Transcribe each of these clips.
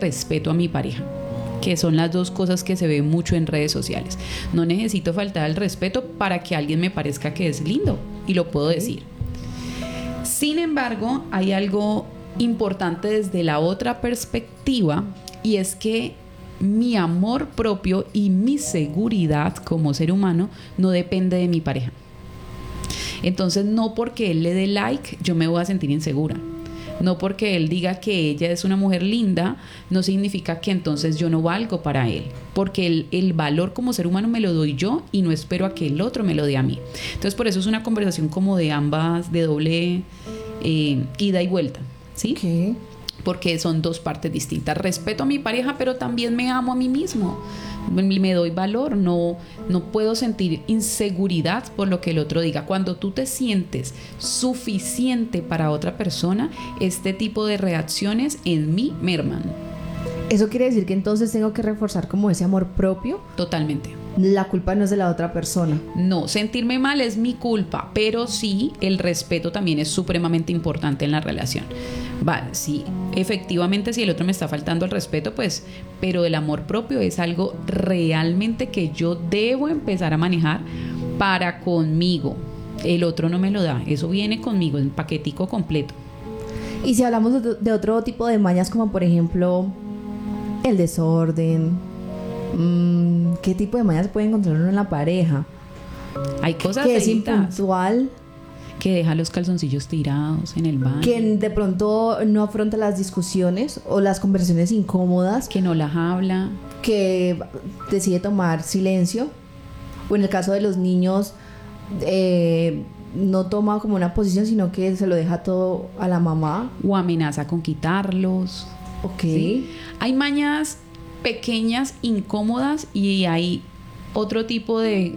respeto a mi pareja, que son las dos cosas que se ve mucho en redes sociales. No necesito faltar al respeto para que alguien me parezca que es lindo, y lo puedo decir. Sin embargo, hay algo importante desde la otra perspectiva, y es que mi amor propio y mi seguridad como ser humano no depende de mi pareja. Entonces, no porque él le dé like, yo me voy a sentir insegura. No porque él diga que ella es una mujer linda, no significa que entonces yo no valgo para él. Porque el valor como ser humano me lo doy yo y no espero a que el otro me lo dé a mí. Entonces, por eso es una conversación como de ambas, de doble ida y vuelta, ¿sí? Okay. Porque son dos partes distintas. Respeto a mi pareja, pero también me amo a mí mismo. Me doy valor, no puedo sentir inseguridad por lo que el otro diga. Cuando tú te sientes suficiente para otra persona, este tipo de reacciones en mí merman. ¿Eso quiere decir que entonces tengo que reforzar como ese amor propio? Totalmente. La culpa no es de la otra persona. No, sentirme mal es mi culpa, pero sí, el respeto también es supremamente importante en la relación. Vale, sí, efectivamente, si el otro me está faltando el respeto, pues, pero el amor propio es algo realmente que yo debo empezar a manejar para conmigo. El otro no me lo da, eso viene conmigo en paquetico completo. Y si hablamos de otro tipo de mañas, como por ejemplo el desorden, ¿qué tipo de mañas puede encontrar uno en la pareja? Hay cosas que es impuntual, que deja los calzoncillos tirados en el baño, que de pronto no afronta las discusiones o las conversaciones incómodas, que no las habla, que decide tomar silencio, o en el caso de los niños no toma como una posición, sino que se lo deja todo a la mamá, o amenaza con quitarlos. Okay. ¿Sí? Hay mañas pequeñas, incómodas, y hay otro tipo de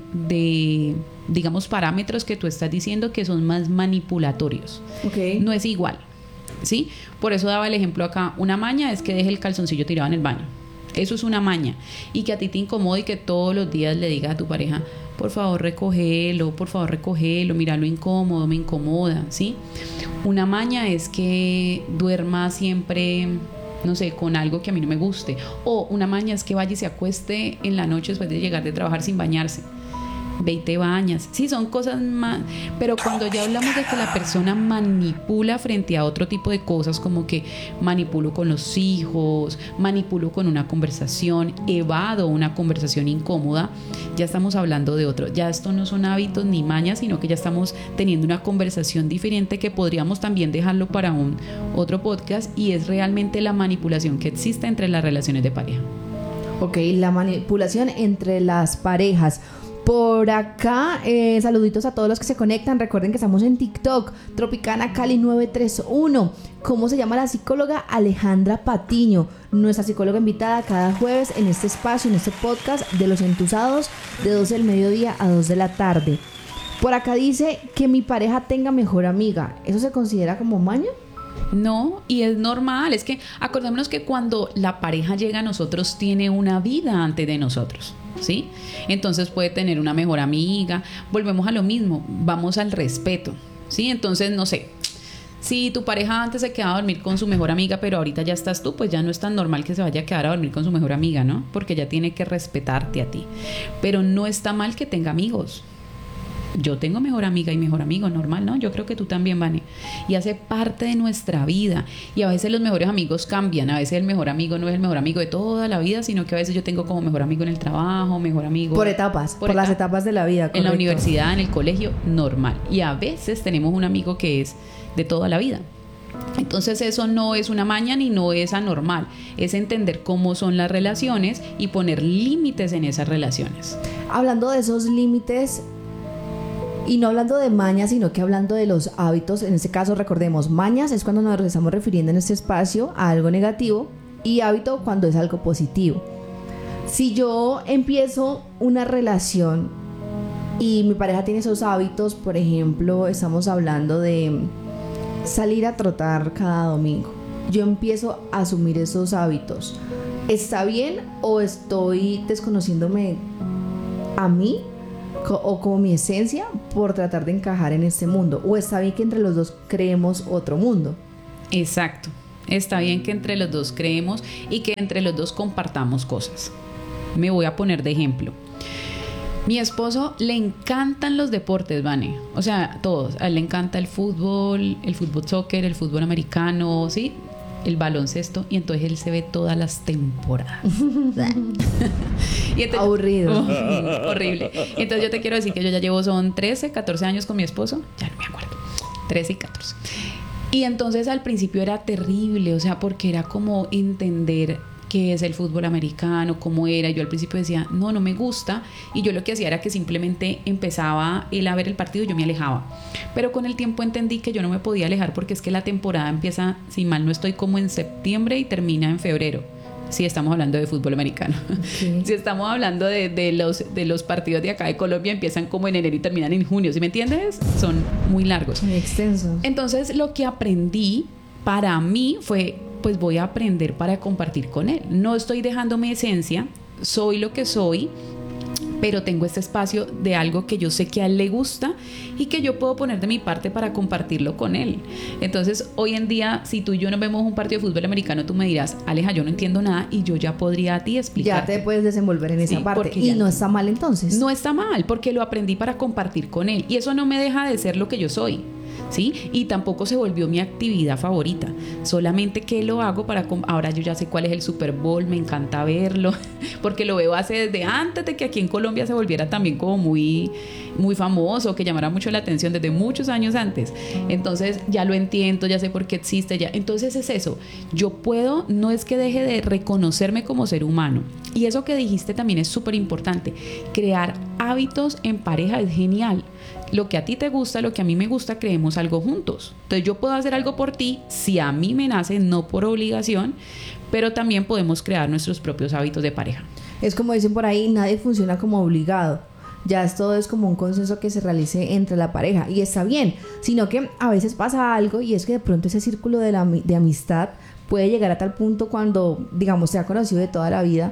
digamos, parámetros que tú estás diciendo que son más manipulatorios. Okay. No es igual, ¿sí? Por eso daba el ejemplo acá. Una maña es que deje el calzoncillo tirado en el baño. Eso es una maña. Y que a ti te incomode y que todos los días le digas a tu pareja, por favor recógelo, mira lo incómodo, me incomoda, ¿sí? Una maña es que duerma siempre, no sé, con algo que a mí no me guste. O una maña es que vaya y se acueste en la noche después de llegar de trabajar sin bañarse. Ve y te bañas. Sí, son cosas más. Pero cuando ya hablamos de que la persona manipula frente a otro tipo de cosas, como que manipulo con los hijos, manipulo con una conversación, evado una conversación incómoda, ya estamos hablando de otro. Ya esto no son hábitos ni mañas, sino que ya estamos teniendo una conversación diferente que podríamos también dejarlo para otro podcast, y es realmente la manipulación que existe entre las relaciones de pareja. Ok, la manipulación entre las parejas. Por acá, saluditos a todos los que se conectan. Recuerden que estamos en TikTok, Tropicana Cali 931. ¿Cómo se llama la psicóloga? Alejandra Patiño, nuestra psicóloga invitada cada jueves en este espacio, en este podcast de Los Entusados, de 12 del mediodía a 2 de la tarde. Por acá dice que mi pareja tenga mejor amiga. ¿Eso se considera como maña? No, y es normal. Es que acordémonos que cuando la pareja llega a nosotros tiene una vida antes de nosotros, ¿sí? Entonces puede tener una mejor amiga. Volvemos a lo mismo, vamos al respeto, ¿sí? Entonces, no sé, si tu pareja antes se quedaba a dormir con su mejor amiga, pero ahorita ya estás tú, pues ya no es tan normal que se vaya a quedar a dormir con su mejor amiga, ¿no? Porque ya tiene que respetarte a ti. Pero no está mal que tenga amigos. Yo tengo mejor amiga y mejor amigo, normal, ¿no? Yo creo que tú también, Vane. Y hace parte de nuestra vida. Y a veces los mejores amigos cambian. A veces el mejor amigo no es el mejor amigo de toda la vida, sino que a veces yo tengo como mejor amigo en el trabajo, mejor amigo... Por etapas, por las etapas de la vida, correcto. En la universidad, en el colegio, normal. Y a veces tenemos un amigo que es de toda la vida. Entonces eso no es una maña ni no es anormal. Es entender cómo son las relaciones y poner límites en esas relaciones. Hablando de esos límites... Y no hablando de mañas, sino que hablando de los hábitos. En este caso, recordemos, mañas es cuando nos estamos refiriendo en este espacio a algo negativo, y hábito cuando es algo positivo. Si yo empiezo una relación y mi pareja tiene esos hábitos, por ejemplo, estamos hablando de salir a trotar cada domingo. Yo empiezo a asumir esos hábitos. ¿Está bien o estoy desconociéndome a mí o como mi esencia por tratar de encajar en este mundo? ¿O está bien que entre los dos creemos otro mundo? Exacto. Está bien que entre los dos creemos y que entre los dos compartamos cosas. Me voy a poner de ejemplo. Mi esposo le encantan los deportes, Vane. O sea, todos. A él le encanta el fútbol soccer, el fútbol americano, ¿sí? El baloncesto. Y entonces él se ve todas las temporadas. Y entonces, aburrido. Horrible. Entonces yo te quiero decir que yo ya llevo, son 13, 14 años con mi esposo. Ya no me acuerdo. 13 y 14. Y entonces al principio era terrible, o sea, porque era como entender qué es el fútbol americano, cómo era. Yo al principio decía, no me gusta. Y yo lo que hacía era que simplemente empezaba él a ver el partido y yo me alejaba. Pero con el tiempo entendí que yo no me podía alejar porque es que la temporada empieza, si mal no estoy, como en septiembre y termina en febrero. Si estamos hablando de fútbol americano. Okay. Si estamos hablando de los partidos de acá de Colombia, empiezan como en enero y terminan en junio. ¿Sí me entiendes? Son muy largos. Muy extensos. Entonces lo que aprendí para mí fue, pues voy a aprender para compartir con él. No estoy dejando mi esencia, soy lo que soy, pero tengo este espacio de algo que yo sé que a él le gusta y que yo puedo poner de mi parte para compartirlo con él. Entonces, hoy en día, si tú y yo nos vemos un partido de fútbol americano, tú me dirás, Aleja, yo no entiendo nada, y yo ya podría a ti explicarte. Ya te puedes desenvolver en esa parte. Y no está mal entonces. No está mal, porque lo aprendí para compartir con él. Y eso no me deja de ser lo que yo soy, ¿sí? Y tampoco se volvió mi actividad favorita, solamente que lo hago para... Ahora yo ya sé cuál es el Super Bowl, me encanta verlo, porque lo veo desde antes de que aquí en Colombia se volviera también como muy, muy famoso, que llamara mucho la atención, desde muchos años antes. Entonces ya lo entiendo, ya sé por qué existe, ya. Entonces es eso, yo puedo, no es que deje de reconocerme como ser humano. Y eso que dijiste también es súper importante, crear hábitos en pareja es genial. Lo que a ti te gusta, lo que a mí me gusta, creemos algo juntos. Entonces yo puedo hacer algo por ti si a mí me nace, no por obligación, pero también podemos crear nuestros propios hábitos de pareja. Es como dicen por ahí, nadie funciona como obligado. Ya todo es como un consenso que se realice entre la pareja y está bien, sino que a veces pasa algo y es que de pronto ese círculo de amistad puede llegar a tal punto cuando, digamos, se ha conocido de toda la vida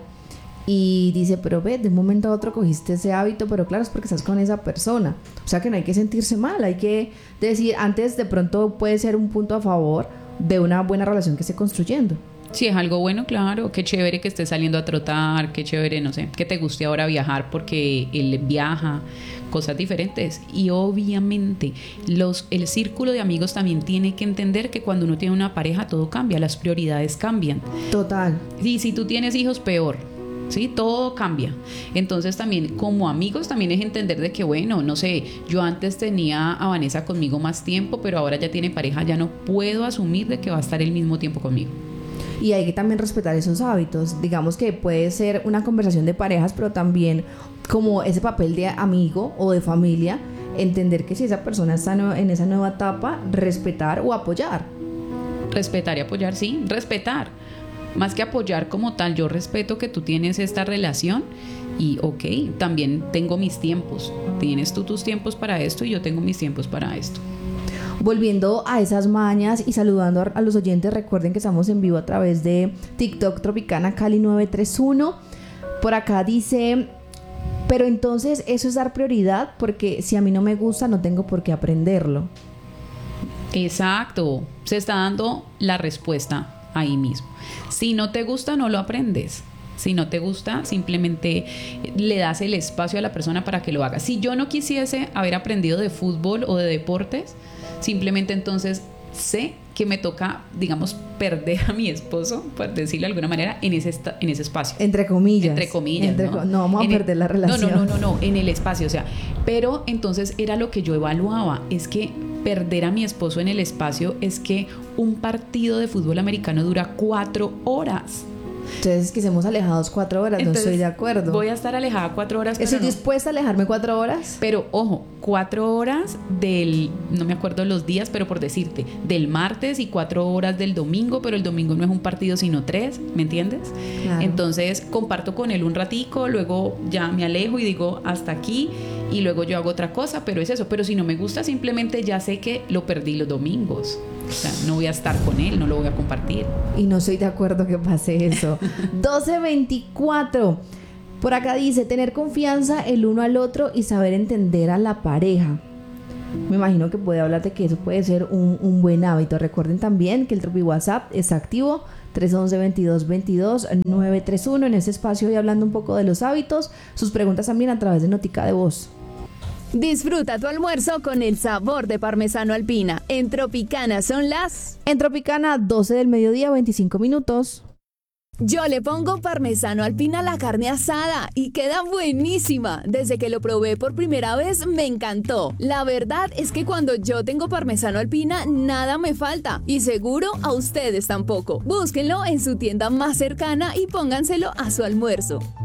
y dice, pero ve, de un momento a otro cogiste ese hábito, pero claro, es porque estás con esa persona. O sea que no hay que sentirse mal, hay que decir, antes de pronto puede ser un punto a favor de una buena relación que esté construyendo. Si es algo bueno, claro, qué chévere que estés saliendo a trotar, qué chévere, no sé, que te guste ahora viajar porque él viaja, cosas diferentes. Y obviamente el círculo de amigos también tiene que entender que cuando uno tiene una pareja todo cambia, las prioridades cambian. Total. Y si tú tienes hijos, peor. ¿Sí? Todo cambia. Entonces también como amigos también es entender de que bueno, no sé, yo antes tenía a Vanessa conmigo más tiempo, pero ahora ya tiene pareja, ya no puedo asumir de que va a estar el mismo tiempo conmigo. Y hay que también respetar esos hábitos. Digamos que puede ser una conversación de parejas, pero también como ese papel de amigo o de familia, entender que si esa persona está en esa nueva etapa, respetar o apoyar. Respetar y apoyar, sí, respetar. Más que apoyar como tal, yo respeto que tú tienes esta relación y ok, también tengo mis tiempos. Tienes tú tus tiempos para esto y yo tengo mis tiempos para esto. Volviendo a esas mañas y saludando a los oyentes, recuerden que estamos en vivo a través de TikTok Tropicana Cali 931. Por acá dice, pero entonces eso es dar prioridad porque si a mí no me gusta no tengo por qué aprenderlo. Exacto, se está dando la respuesta ahí mismo. Si no te gusta, no lo aprendes. Si no te gusta, simplemente le das el espacio a la persona para que lo haga. Si yo no quisiese haber aprendido de fútbol o de deportes, simplemente entonces sé que me toca, digamos, perder a mi esposo, por decirlo de alguna manera, en ese espacio. Entre comillas. Entre comillas, ¿no? No vamos a perder la relación. No, en el espacio, o sea. Pero entonces era lo que yo evaluaba, es que perder a mi esposo en el espacio es que un partido de fútbol americano dura 4 horas. Entonces, que estemos alejados 4 horas, entonces, no estoy de acuerdo. Voy a estar alejada 4 horas. ¿Estoy dispuesta a alejarme 4 horas? Pero, ojo, 4 horas no me acuerdo los días, pero por decirte, del martes y 4 horas del domingo, pero el domingo no es un partido sino 3, ¿me entiendes? Claro. Entonces, comparto con él un ratico, luego ya me alejo y digo hasta aquí, y luego yo hago otra cosa, pero es eso. Pero si no me gusta, simplemente ya sé que lo perdí los domingos. O sea, no voy a estar con él, no lo voy a compartir. Y no estoy de acuerdo que pase eso. 12:24. Por acá dice, tener confianza el uno al otro y saber entender a la pareja. Me imagino que puede hablar de que eso puede ser un buen hábito. Recuerden también que el Tropi WhatsApp está activo, 311-2222-931. En este espacio hoy hablando un poco de los hábitos. Sus preguntas también a través de notica de voz. Disfruta tu almuerzo con el sabor de parmesano Alpina. En Tropicana son las... En Tropicana, 12 del mediodía, 25 minutos. Yo le pongo parmesano Alpina a la carne asada y queda buenísima. Desde que lo probé por primera vez me encantó. La verdad es que cuando yo tengo parmesano Alpina nada me falta y seguro a ustedes tampoco. Búsquenlo en su tienda más cercana y pónganselo a su almuerzo.